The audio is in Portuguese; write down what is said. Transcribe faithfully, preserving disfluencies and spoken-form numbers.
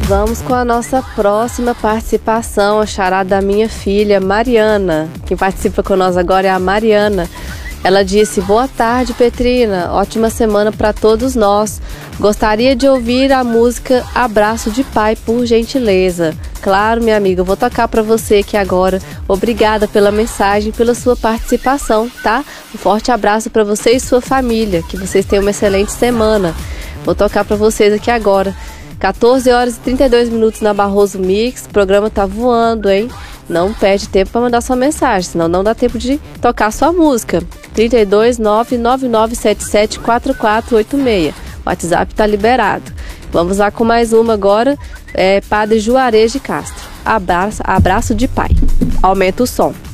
vamos com a nossa próxima participação, a charada da minha filha, Mariana. Quem participa com nós agora é a Mariana. Ela disse: boa tarde, Petrina, ótima semana para todos nós. Gostaria de ouvir a música Abraço de Pai, por gentileza. Claro, minha amiga, eu vou tocar para você aqui agora. Obrigada pela mensagem, pela sua participação, tá? Um forte abraço para você e sua família, que vocês tenham uma excelente semana. Vou tocar para vocês aqui agora. quatorze horas e trinta e dois minutos na Barroso Mix. O programa tá voando, hein? Não perde tempo para mandar sua mensagem, senão não dá tempo de tocar sua música. trinta e dois, nove nove nove sete sete, quatro quatro oito seis. O WhatsApp tá liberado. Vamos lá com mais uma agora. É Padre Juarez de Castro. Abraço, abraço de pai. Aumenta o som.